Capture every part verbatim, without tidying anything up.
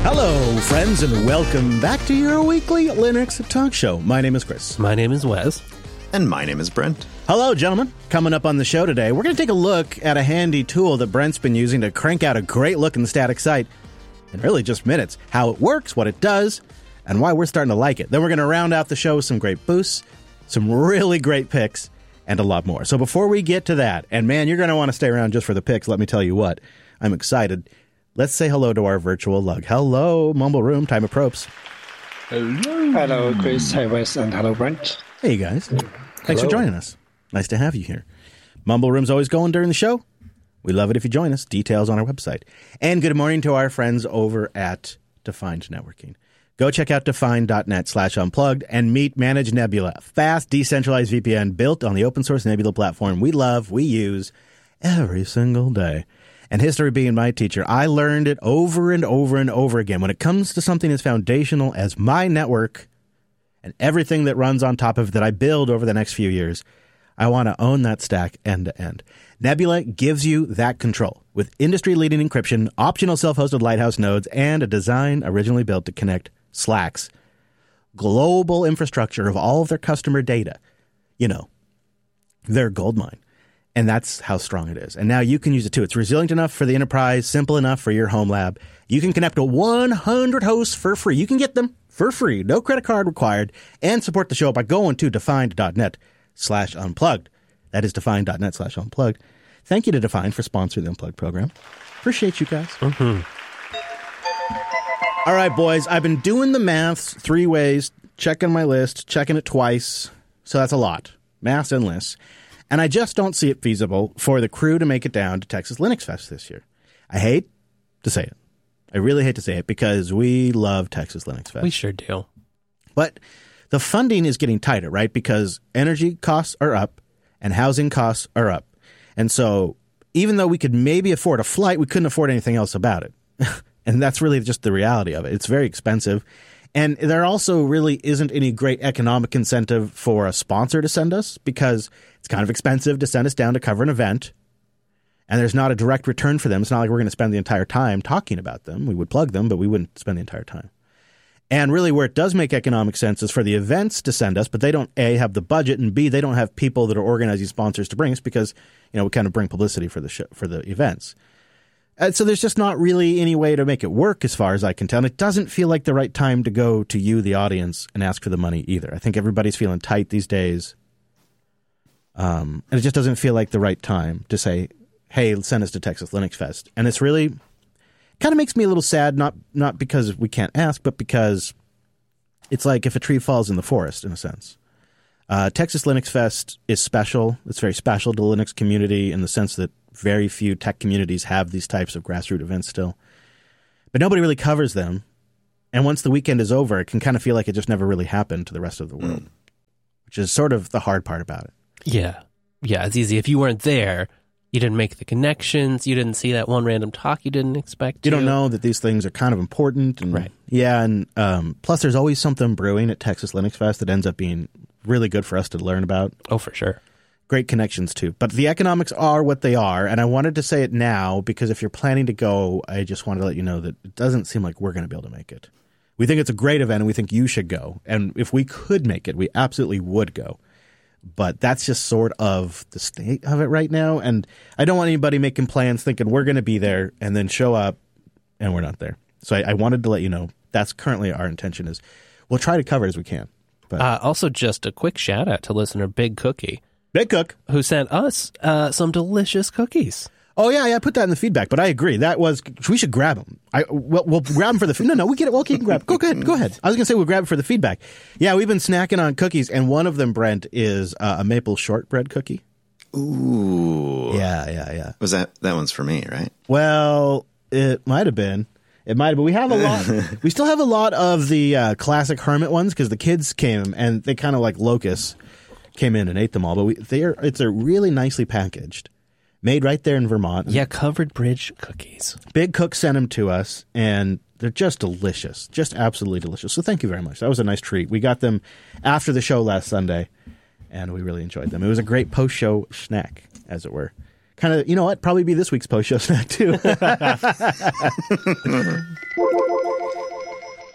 Hello, friends, and welcome back to your weekly Linux talk show. My name is Chris. My name is Wes. And my name is Brent. Hello, gentlemen. Coming up on the show today, we're going to take a look at a handy tool that Brent's been using to crank out a great-looking static site in really just minutes. How it works, what it does, and why we're starting to like it. Then we're going to round out the show with some great boosts, some really great picks, and a lot more. So before we get to that, and man, you're going to want to stay around just for the picks, let me tell you what. I'm excited. Let's say hello to our virtual lug. Hello, Mumble Room, Time of Probes. Hello. Hello, Chris. Hi, Wes, and hello, Brent. Hey, you guys. Thanks for joining us. Nice to have you here. Mumble Room's always going during the show. We love it if you join us. Details on our website. And good morning to our friends over at Defined Networking. Go check out defined.net slash unplugged and meet Manage Nebula, a fast, decentralized V P N built on the open source Nebula platform we love, we use every single day. And history being my teacher, I learned it over and over and over again. When it comes to something as foundational as my network and everything that runs on top of it that I build over the next few years, I want to own that stack end to end. Nebula gives you that control with industry-leading encryption, optional self-hosted Lighthouse nodes, and a design originally built to connect Slack's global infrastructure of all of their customer data. You know, their goldmine. And that's how strong it is. And now you can use it too. It's resilient enough for the enterprise, simple enough for your home lab. You can connect to one hundred hosts for free. You can get them for free, no credit card required, and support the show by going to defined.net slash unplugged. That is defined.net slash unplugged. Thank you to Defined for sponsoring the Unplugged program. Appreciate you guys. Mm-hmm. All right, boys. I've been doing the maths three ways, checking my list, checking it twice. So that's a lot. Maths and lists. And I just don't see it feasible for the crew to make it down to Texas Linux Fest this year. I hate to say it. I really hate to say it because we love Texas Linux Fest. We sure do. But the funding is getting tighter, right? Because energy costs are up and housing costs are up. And so even though we could maybe afford a flight, we couldn't afford anything else about it. And that's really just the reality of it. It's very expensive. And there also really isn't any great economic incentive for a sponsor to send us because it's kind of expensive to send us down to cover an event. And there's not a direct return for them. It's not like we're going to spend the entire time talking about them. We would plug them, but we wouldn't spend the entire time. And really where it does make economic sense is for the events to send us, but they don't, A, have the budget, and B, they don't have people that are organizing sponsors to bring us because, you know, we kind of bring publicity for the show, for the events. And so there's just not really any way to make it work as far as I can tell. And it doesn't feel like the right time to go to you, the audience, and ask for the money either. I think everybody's feeling tight these days. Um, and it just doesn't feel like the right time to say, hey, send us to Texas Linux Fest. And it's really kind of makes me a little sad, not not because we can't ask, but because it's like if a tree falls in the forest, in a sense. Uh, Texas Linux Fest is special. It's very special to the Linux community in the sense that very few tech communities have these types of grassroots events still. But nobody really covers them. And once the weekend is over, it can kind of feel like it just never really happened to the rest of the world, mm. which is sort of the hard part about it. Yeah. Yeah, it's easy. If you weren't there, you didn't make the connections, you didn't see that one random talk you didn't expect to. You don't know that these things are kind of important. And, right. Yeah, and um, plus there's always something brewing at Texas Linux Fest that ends up being really good for us to learn about. Oh, for sure. Great connections, too. But the economics are what they are, and I wanted to say it now because if you're planning to go, I just wanted to let you know that it doesn't seem like we're going to be able to make it. We think it's a great event, and we think you should go. And if we could make it, we absolutely would go. But that's just sort of the state of it right now, and I don't want anybody making plans thinking we're going to be there and then show up, and we're not there. So I, I wanted to let you know that's currently our intention is we'll try to cover it as we can. But uh, also, just a quick shout out to listener Big Cookie. Big Cook. Who sent us uh, some delicious cookies. Oh, yeah, yeah, I put that in the feedback, but I agree. That was, we should grab them. I, we'll, we'll grab them for the, no, no, we get it. Well, okay, grab, go ahead, go ahead. I was going to say we'll grab it for the feedback. Yeah, we've been snacking on cookies, and one of them, Brent, is uh, a maple shortbread cookie. Ooh. Yeah, yeah, yeah. Was that, that one's for me, right? Well, it might have been. It might have, but we have a lot, we still have a lot of the uh, classic Hermit ones because the kids came and they kind of like locusts came in and ate them all, but we, they are, it's a really nicely packaged, made right there in Vermont. Yeah, Covered Bridge cookies. Big Cook sent them to us, and they're just delicious, just absolutely delicious. So thank you very much. That was a nice treat. We got them after the show last Sunday, and we really enjoyed them. It was a great post-show snack, as it were. Kind of, you know what? Probably be this week's post-show snack, too.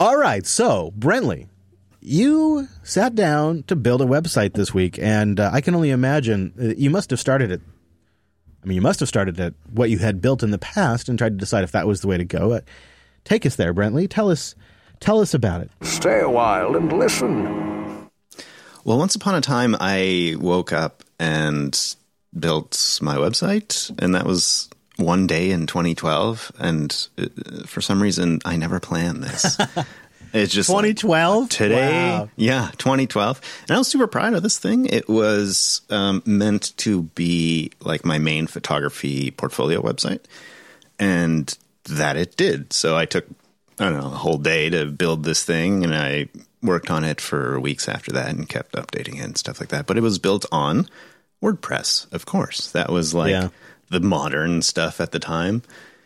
All right, so Brentley, you sat down to build a website this week, and uh, I can only imagine uh, you must have started at. I mean, you must have started at what you had built in the past and tried to decide if that was the way to go. Uh, take us there, Brentley. Tell us, tell us about it. Stay a while and listen. Well, once upon a time, I woke up and built my website, and that was one day in twenty twelve. And uh, for some reason, I never planned this. It's just twenty twelve? Like, today. Wow. Yeah, twenty twelve. And I was super proud of this thing. It was um, meant to be like my main photography portfolio website. And that it did. So I took, I don't know, a whole day to build this thing. And I worked on it for weeks after that and kept updating it and stuff like that. But it was built on WordPress, of course. That was like Yeah. the modern stuff at the time.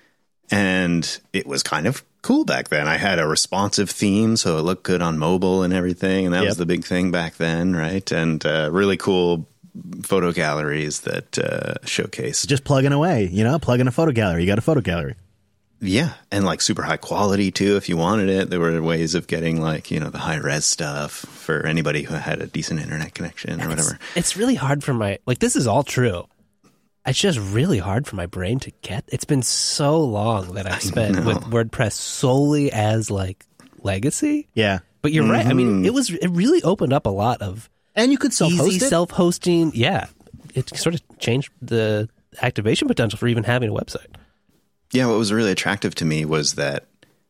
And it was kind of cool back then. I had a responsive theme, so it looked good on mobile and everything. And that Yep. was the big thing back then, right? And uh, really cool photo galleries that uh, showcased. Just plugging away, you know, plug in a photo gallery. You got a photo gallery. Yeah. And like super high quality too, if you wanted it. There were ways of getting like, you know, the high res stuff for anybody who had a decent internet connection or whatever. It's, it's really hard for my, like, this is all true. It's just really hard for my brain to get. It's been so long that I've spent with WordPress solely as like legacy. Yeah. But you're right. I mean, Mm-hmm. it was, it really opened up a lot of And you could self-host easy it. self-hosting. Yeah. It sort of changed the activation potential for even having a website. Yeah, what was really attractive to me was that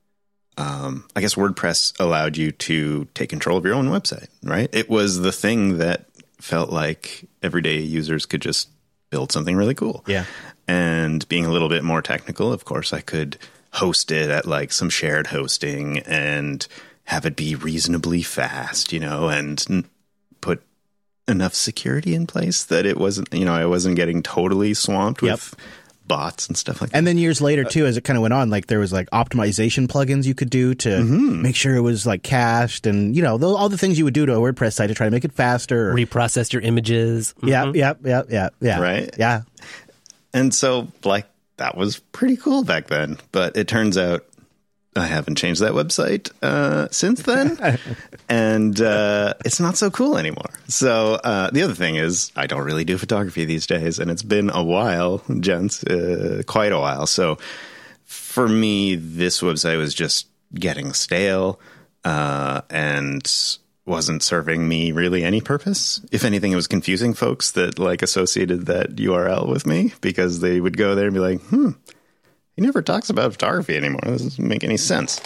um, I guess WordPress allowed you to take control of your own website, right? It was the thing that felt like everyday users could just build something really cool. Yeah. And being a little bit more technical, of course, I could host it at like some shared hosting and have it be reasonably fast, you know, and n- put enough security in place that it wasn't, you know, I wasn't getting totally swamped Yep. with bots and stuff like that. And then years later, too, as it kind of went on, like there was like optimization plugins you could do to Mm-hmm. make sure it was like cached and, you know, those, all the things you would do to a WordPress site to try to make it faster. Or, Reprocess your images. yeah, Mhm. yeah, yeah, yeah, yeah. Right? Yeah. And so, like, that was pretty cool back then. But it turns out I haven't changed that website uh, since then. and uh, it's not so cool anymore. So uh, the other thing is I don't really do photography these days. And it's been a while, gents, uh, quite a while. So for me, this website was just getting stale uh, and wasn't serving me really any purpose. If anything, it was confusing folks that like associated that U R L with me because they would go there and be like, hmm, he never talks about photography anymore. This doesn't make any sense.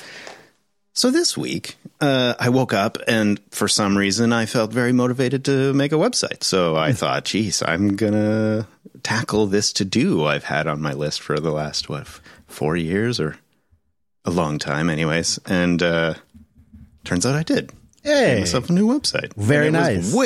So this week, uh, I woke up and for some reason I felt very motivated to make a website. So I thought, geez, I'm going to tackle this to-do I've had on my list for the last, what, four years or a long time anyways. And uh, turns out I did. Hey. Made myself a new website. Very And it was nice. way